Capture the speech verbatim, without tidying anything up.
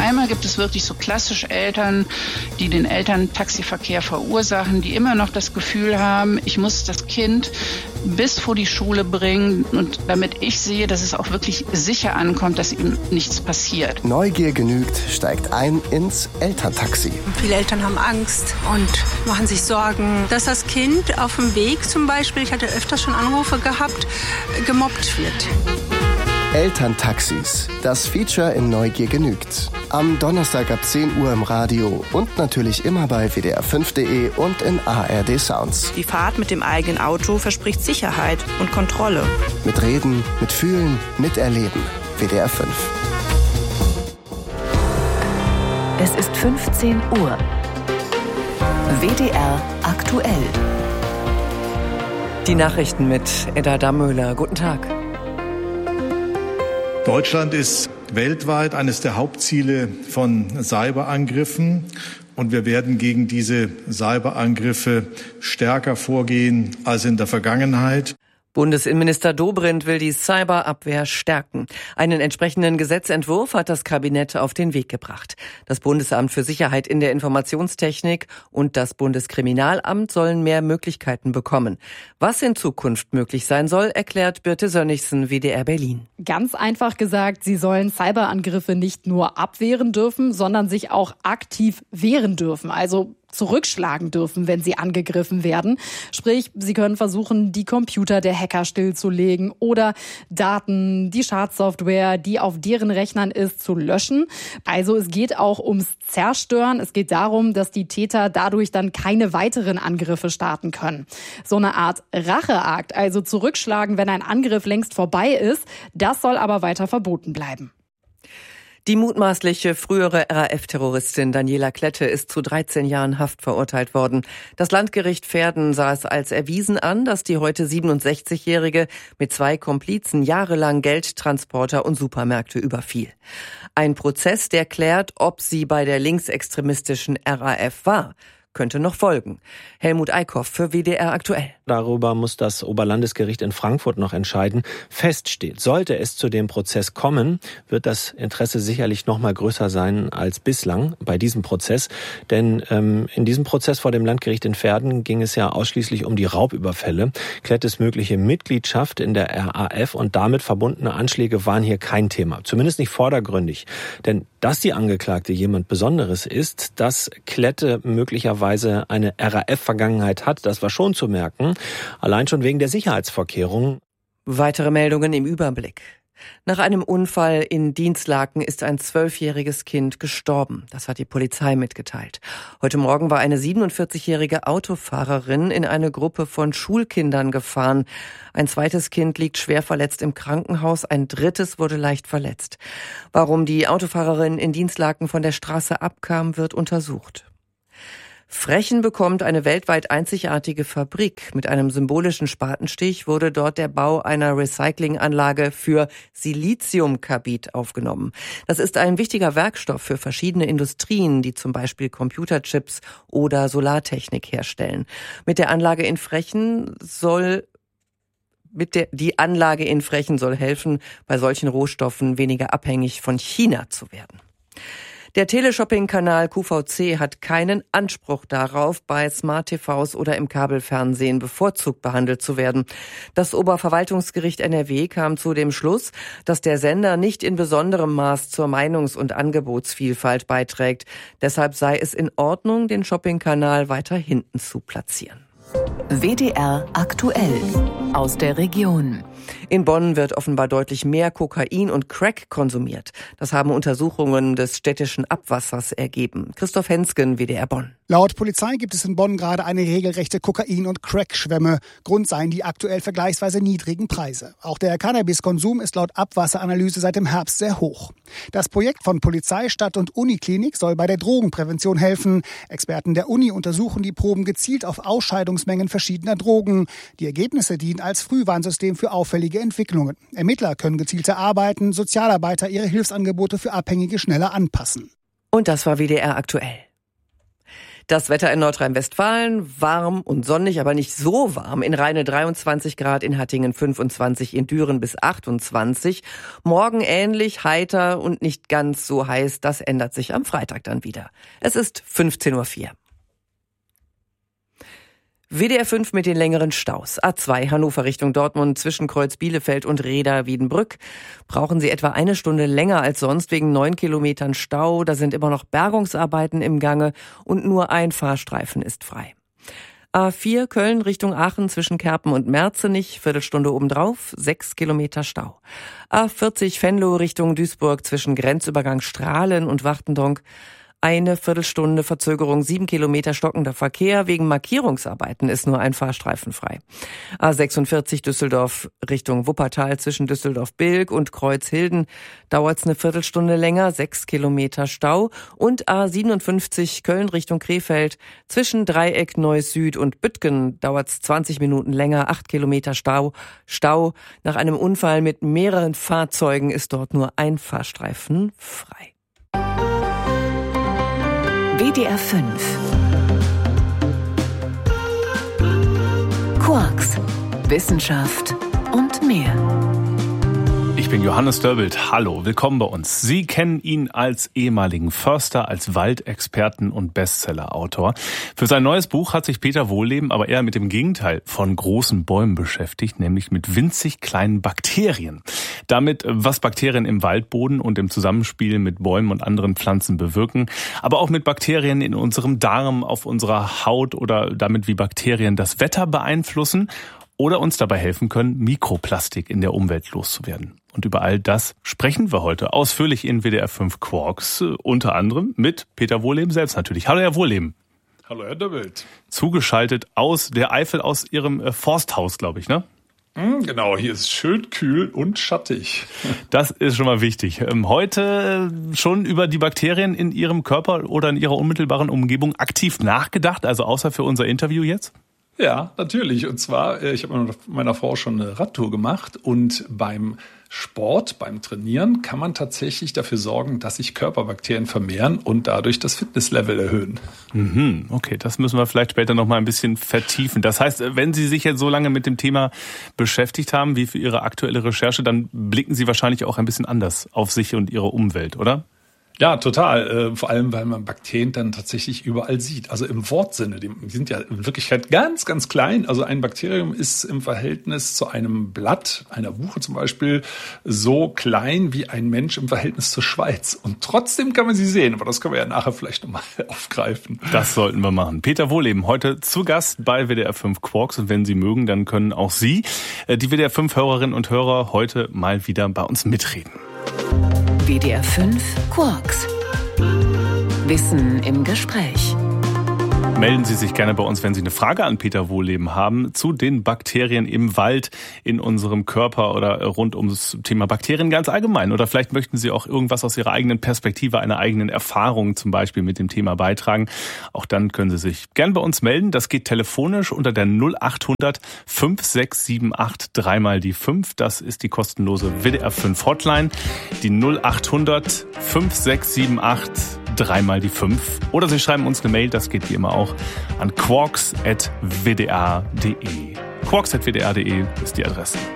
einmal gibt es wirklich so klassische Eltern, die den Elterntaxiverkehr verursachen, die immer noch das Gefühl haben, ich muss das Kind bis vor die Schule bringen und damit ich sehe, dass es auch wirklich sicher ankommt, dass ihm nichts passiert. Neugier genügt, steigt ein ins Elterntaxi. Viele Eltern haben Angst und machen sich Sorgen, dass das Kind auf dem Weg zum Beispiel, ich hatte öfters schon Anrufe gehabt, gemobbt wird. Elterntaxis, das Feature in Neugier genügt. Am Donnerstag ab zehn Uhr im Radio und natürlich immer bei w d r fünf punkt d e und in A R D Sounds. Die Fahrt mit dem eigenen Auto verspricht Sicherheit und Kontrolle. Mit Reden, mit Fühlen, mit Erleben. W D R fünf. Es ist fünfzehn Uhr. W D R aktuell. Die Nachrichten mit Edda Dammöhler. Guten Tag. Deutschland ist weltweit eines der Hauptziele von Cyberangriffen. Und wir werden gegen diese Cyberangriffe stärker vorgehen als in der Vergangenheit. Bundesinnenminister Dobrindt will die Cyberabwehr stärken. Einen entsprechenden Gesetzentwurf hat das Kabinett auf den Weg gebracht. Das Bundesamt für Sicherheit in der Informationstechnik und das Bundeskriminalamt sollen mehr Möglichkeiten bekommen. Was in Zukunft möglich sein soll, erklärt Birte Sönnigsen, W D R Berlin. Ganz einfach gesagt, sie sollen Cyberangriffe nicht nur abwehren dürfen, sondern sich auch aktiv wehren dürfen. Also zurückschlagen dürfen, wenn sie angegriffen werden. Sprich, sie können versuchen, die Computer der Hacker stillzulegen oder Daten, die Schadsoftware, die auf deren Rechnern ist, zu löschen. Also es geht auch ums Zerstören. Es geht darum, dass die Täter dadurch dann keine weiteren Angriffe starten können. So eine Art Racheakt, also zurückschlagen, wenn ein Angriff längst vorbei ist, das soll aber weiter verboten bleiben. Die mutmaßliche frühere R A F-Terroristin Daniela Klette ist zu dreizehn Jahren Haft verurteilt worden. Das Landgericht Verden sah es als erwiesen an, dass die heute siebenundsechzigjährige mit zwei Komplizen jahrelang Geldtransporter und Supermärkte überfiel. Ein Prozess, der klärt, ob sie bei der linksextremistischen R A F war, könnte noch folgen. Helmut Eickhoff für W D R aktuell. Darüber muss das Oberlandesgericht in Frankfurt noch entscheiden. Fest steht, sollte es zu dem Prozess kommen, wird das Interesse sicherlich noch mal größer sein als bislang bei diesem Prozess. Denn ähm, in diesem Prozess vor dem Landgericht in Verden ging es ja ausschließlich um die Raubüberfälle. Klettes mögliche Mitgliedschaft in der R A F und damit verbundene Anschläge waren hier kein Thema. Zumindest nicht vordergründig. Denn dass die Angeklagte jemand Besonderes ist, dass Klette möglicherweise eine R A F-Vergangenheit hat, das war schon zu merken. Allein schon wegen der Sicherheitsvorkehrungen. Weitere Meldungen im Überblick. Nach einem Unfall in Dinslaken ist ein zwölfjähriges Kind gestorben. Das hat die Polizei mitgeteilt. Heute Morgen war eine siebenundvierzigjährige Autofahrerin in eine Gruppe von Schulkindern gefahren. Ein zweites Kind liegt schwer verletzt im Krankenhaus, ein drittes wurde leicht verletzt. Warum die Autofahrerin in Dinslaken von der Straße abkam, wird untersucht. Frechen bekommt eine weltweit einzigartige Fabrik. Mit einem symbolischen Spatenstich wurde dort der Bau einer Recyclinganlage für Siliziumkarbid aufgenommen. Das ist ein wichtiger Werkstoff für verschiedene Industrien, die zum Beispiel Computerchips oder Solartechnik herstellen. Mit der Anlage in Frechen soll Mit der, die Anlage in Frechen soll helfen, bei solchen Rohstoffen weniger abhängig von China zu werden. Der Teleshopping-Kanal Q V C hat keinen Anspruch darauf, bei Smart-T Vs oder im Kabelfernsehen bevorzugt behandelt zu werden. Das Oberverwaltungsgericht N R W kam zu dem Schluss, dass der Sender nicht in besonderem Maß zur Meinungs- und Angebotsvielfalt beiträgt. Deshalb sei es in Ordnung, den Shopping-Kanal weiter hinten zu platzieren. W D R aktuell aus der Region. In Bonn wird offenbar deutlich mehr Kokain und Crack konsumiert. Das haben Untersuchungen des städtischen Abwassers ergeben. Christoph Hensgen, W D R Bonn. Laut Polizei gibt es in Bonn gerade eine regelrechte Kokain- und Crack-Schwemme. Grund seien die aktuell vergleichsweise niedrigen Preise. Auch der Cannabiskonsum ist laut Abwasseranalyse seit dem Herbst sehr hoch. Das Projekt von Polizei, Stadt- und Uniklinik soll bei der Drogenprävention helfen. Experten der Uni untersuchen die Proben gezielt auf Ausscheidungsmengen verschiedener Drogen. Die Ergebnisse dienen als Frühwarnsystem für auffällige Entwicklungen. Ermittler können gezielter arbeiten, Sozialarbeiter ihre Hilfsangebote für Abhängige schneller anpassen. Und das war W D R aktuell. Das Wetter in Nordrhein-Westfalen, warm und sonnig, aber nicht so warm. In Rheine dreiundzwanzig Grad, in Hattingen fünfundzwanzig, in Düren bis achtundzwanzig. Morgen ähnlich, heiter und nicht ganz so heiß. Das ändert sich am Freitag dann wieder. Es ist fünfzehn Uhr vier. W D R fünf mit den längeren Staus. A zwei Hannover Richtung Dortmund zwischen Kreuz Bielefeld und Reda-Wiedenbrück. Brauchen Sie etwa eine Stunde länger als sonst wegen neun Kilometern Stau. Da sind immer noch Bergungsarbeiten im Gange und nur ein Fahrstreifen ist frei. A vier Köln Richtung Aachen zwischen Kerpen und Merzenich. Viertelstunde obendrauf, sechs Kilometer Stau. A vierzig Venlo Richtung Duisburg zwischen Grenzübergang Strahlen und Wachtendonk. Eine Viertelstunde Verzögerung, sieben Kilometer stockender Verkehr. Wegen Markierungsarbeiten ist nur ein Fahrstreifen frei. A sechsundvierzig Düsseldorf Richtung Wuppertal zwischen Düsseldorf-Bilk und Kreuzhilden dauert es eine Viertelstunde länger, sechs Kilometer Stau. Und A siebenundfünfzig Köln Richtung Krefeld zwischen Dreieck Neuss Süd und Büttgen dauert es zwanzig Minuten länger, acht Kilometer Stau. Stau. Nach einem Unfall mit mehreren Fahrzeugen ist dort nur ein Fahrstreifen frei. W D R fünf. Quarks, Wissenschaft und mehr. Ich bin Johannes Dörbelt. Hallo, willkommen bei uns. Sie kennen ihn als ehemaligen Förster, als Waldexperten und Bestsellerautor. Für sein neues Buch hat sich Peter Wohlleben aber eher mit dem Gegenteil von großen Bäumen beschäftigt, nämlich mit winzig kleinen Bakterien. Damit, was Bakterien im Waldboden und im Zusammenspiel mit Bäumen und anderen Pflanzen bewirken, aber auch mit Bakterien in unserem Darm, auf unserer Haut oder damit, wie Bakterien das Wetter beeinflussen oder uns dabei helfen können, Mikroplastik in der Umwelt loszuwerden. Und über all das sprechen wir heute ausführlich in W D R fünf Quarks, unter anderem mit Peter Wohlleben selbst natürlich. Hallo, Herr Wohlleben. Hallo, Herr Döbbelt. Zugeschaltet aus der Eifel, aus Ihrem Forsthaus, glaube ich, ne? Genau, hier ist schön kühl und schattig. Das ist schon mal wichtig. Heute schon über die Bakterien in Ihrem Körper oder in Ihrer unmittelbaren Umgebung aktiv nachgedacht, also außer für unser Interview jetzt? Ja, natürlich. Und zwar, ich habe mit meiner Frau schon eine Radtour gemacht und beim Sport, beim Trainieren kann man tatsächlich dafür sorgen, dass sich Körperbakterien vermehren und dadurch das Fitnesslevel erhöhen. Mhm, okay, das müssen wir vielleicht später noch mal ein bisschen vertiefen. Das heißt, wenn Sie sich jetzt so lange mit dem Thema beschäftigt haben wie für Ihre aktuelle Recherche, dann blicken Sie wahrscheinlich auch ein bisschen anders auf sich und Ihre Umwelt, oder? Ja, total. Äh, vor allem, weil man Bakterien dann tatsächlich überall sieht. Also im Wortsinne. Die, die sind ja in Wirklichkeit ganz, ganz klein. Also ein Bakterium ist im Verhältnis zu einem Blatt, einer Buche zum Beispiel, so klein wie ein Mensch im Verhältnis zur Schweiz. Und trotzdem kann man sie sehen. Aber das können wir ja nachher vielleicht nochmal aufgreifen. Das sollten wir machen. Peter Wohlleben, heute zu Gast bei W D R fünf Quarks. Und wenn Sie mögen, dann können auch Sie, die W D R fünf Hörerinnen und Hörer, heute mal wieder bei uns mitreden. W D R fünf Quarks. Wissen im Gespräch. Melden Sie sich gerne bei uns, wenn Sie eine Frage an Peter Wohlleben haben zu den Bakterien im Wald, in unserem Körper oder rund ums Thema Bakterien ganz allgemein. Oder vielleicht möchten Sie auch irgendwas aus Ihrer eigenen Perspektive, einer eigenen Erfahrung zum Beispiel mit dem Thema beitragen. Auch dann können Sie sich gern bei uns melden. Das geht telefonisch unter der null acht hundert fünf sechs sieben acht dreimal die fünf. Das ist die kostenlose W D R fünf Hotline. Die null acht hundert fünf sechs sieben acht dreimal die fünf. Oder Sie schreiben uns eine Mail, das geht wie immer auch an quarks at w d r punkt d e. quarks at w d r punkt d e ist die Adresse.